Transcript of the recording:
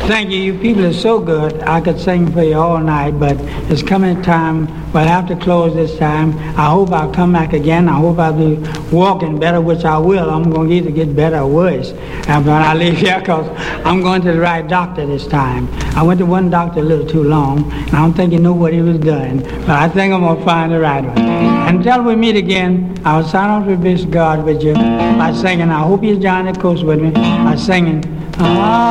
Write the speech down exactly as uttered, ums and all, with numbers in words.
Thank you. You people are so good. I could sing for you all night, but it's coming time. But I have to close this time. I hope I'll come back again. I hope I'll be walking better, which I will. I'm going to either get better or worse after I leave here, because I'm going to the right doctor this time. I went to one doctor a little too long, and I don't think he knew what he was doing. But I think I'm going to find the right one. Until we meet again, I'll sign off with this God with you by singing. I hope you join the course with me by singing. Ah.